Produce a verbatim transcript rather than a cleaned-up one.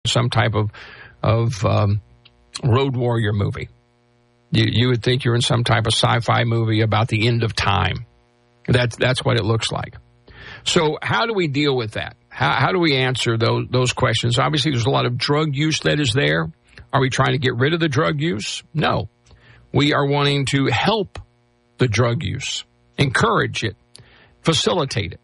some type of of um, road warrior movie. You, you would think you're in some type of sci-fi movie about the end of time. That's that's what it looks like. So how do we deal with that? How, how do we answer those those questions? Obviously, there's a lot of drug use that is there. Are we trying to get rid of the drug use? No. We are wanting to help the drug use, encourage it, facilitate it.